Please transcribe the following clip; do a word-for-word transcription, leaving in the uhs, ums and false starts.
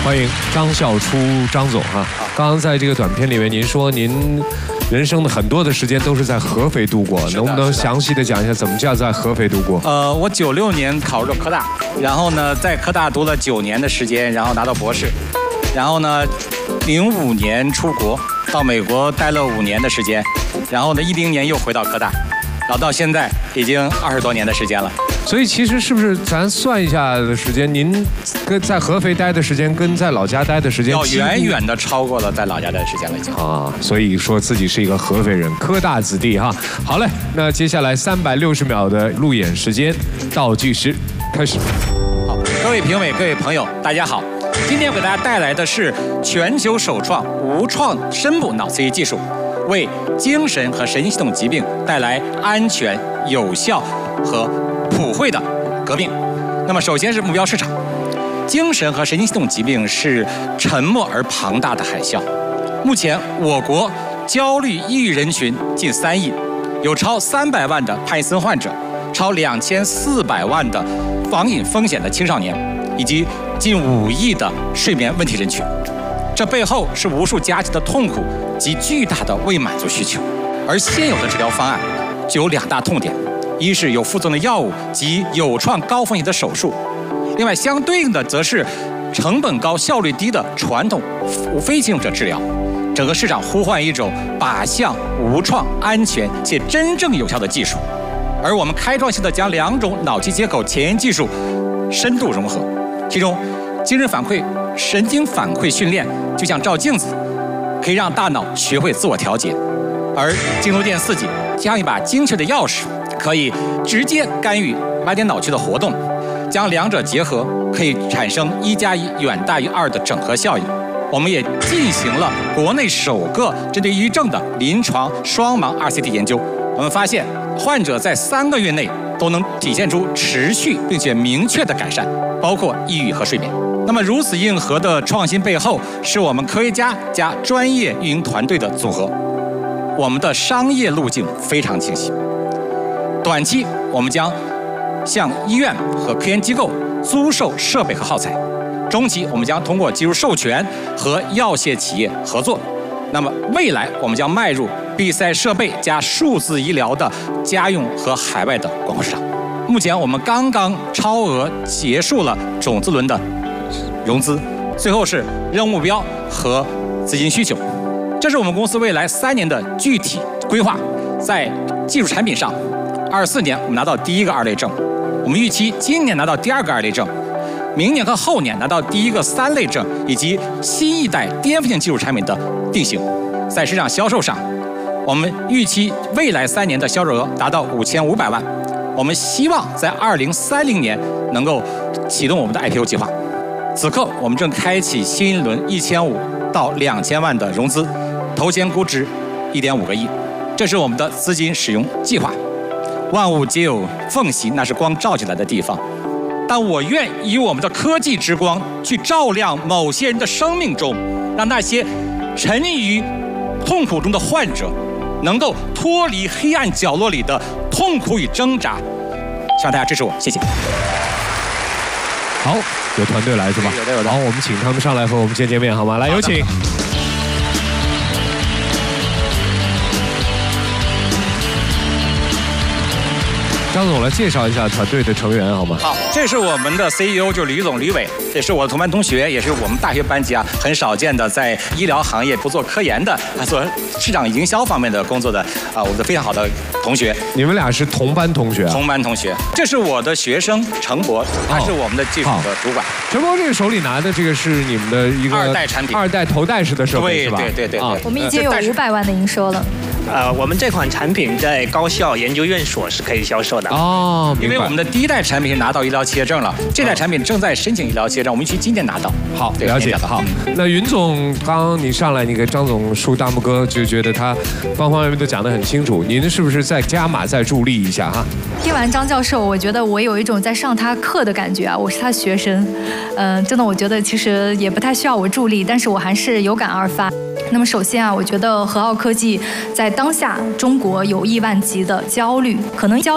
欢迎张孝初张总哈。刚刚在这个短片里面，您说您人生的很多的时间都是在合肥度过，能不能详细的讲一下怎么叫在合肥度过？ 呃，我九六年考入科大，然后呢在科大读了九年的时间，然后拿到博士，然后呢零五年出国到美国待了五年的时间，然后呢一零年又回到科大，然后到现在已经二十多年的时间了。 所以其实是不是咱算一下的时间，您跟在合肥待的时间跟在老家待的时间要远远的超过了在老家待的时间了已经啊，所以说自己是一个合肥人，科大子弟哈。好嘞，那接下来三百六十秒的路演时间，倒计时开始。 好，各位评委、各位朋友，大家好，今天给大家带来的是全球首创无创深部脑刺激技术，为精神和神经系统疾病带来安全、有效和普惠的革命。那么首先是目标市场，精神和神经系统疾病是沉默而庞大的海啸。目前我国焦虑抑郁人群近三亿，有超三百万的帕金森患者，超两千四百万的网瘾风险的青少年，以及近五亿的睡眠问题人群。这背后是无数家庭的痛苦及巨大的未满足需求。而现有的治疗方案就有两大痛点，一是有副作用的药物及有创高风险的手术，另外相对应的则是成本高、效率低的传统非侵入者治疗。整个市场呼唤一种靶向、无创、安全且真正有效的技术，而我们开创性的将两种脑机接口前沿技术深度融合，其中精神反馈、神经反馈训练就像照镜子，可以让大脑学会自我调节；而镜头电刺激像一把精确的钥匙，可以直接干预白点脑区的活动，将两者结合，可以产生一加一远大于二的整合效应。我们也进行了国内首个针对抑郁症的临床双盲 R C T 研究，我们发现患者在三个月内都能体现出持续并且明确的改善，包括抑郁和睡眠。那么如此硬核的创新背后，是我们科学家加专业运营团队的组合。我们的商业路径非常清晰，短期我们将向医院和科研机构租售设备和耗材，中期我们将通过技术授权和药械企业合作，那么未来我们将迈入比赛设备加数字医疗的家用和海外的广告市场。目前我们刚刚超额结束了种子轮的融资，最后是任务目标和资金需求。这是我们公司未来三年的具体规划。在技术产品上，二四年我们拿到第一个二类证，我们预期今年拿到第二个二类证，明年和后年拿到第一个三类证，以及新一代颠覆性技术产品的定型。在市场销售上，我们预期未来三年的销售额达到五千五百万。我们希望在二零三零年能够启动我们的 I P O 计划。此刻，我们正开启新一轮一千五到两千万的融资，头前估值一点五个亿，这是我们的资金使用计划。万物皆有缝隙，那是光照进来的地方。但我愿以我们的科技之光去照亮某些人的生命中，让那些沉溺于痛苦中的患者能够脱离黑暗角落里的痛苦与挣扎。希望大家支持我，谢谢。 好，有团队来是吧？ 有的有的。 好，我们请他们上来和我们见见面好吗？来，有请。张总来介绍一下团队的成员好吗？ 好，这是我们的 C E O， 就是吕总吕伟，也是我的同班同学，也是我们大学班级啊很少见的在医疗行业不做科研的，啊做市场营销方面的工作的啊，我们的非常好的同学。 你们俩是同班同学啊？ 同班同学，这是我的学生程博，他是我们的技术的主管。 程博这个手里拿的这个是你们的一个二代产品， 二代头戴式的设备是吧？ 对对对对对。 我们已经有五百万的营收了。 呃，我们这款产品在高校研究院所是可以销售的哦， 因为我们的第一代产品是拿到医疗企业证了，这代产品正在申请医疗企业证，我们预期今年拿到。 好，了解。好，那云总，刚刚你上来，你给张总竖大拇哥，就觉得他方方面面都讲得很清楚，您是不是再加码再助力一下哈？ 听完张教授，我觉得我有一种在上他课的感觉啊，我是他学生，嗯、呃，真的，我觉得其实也不太需要我助力，但是我还是有感而发。那么首先啊，我觉得和奥科技在当下中国有亿万级的焦虑，可能焦。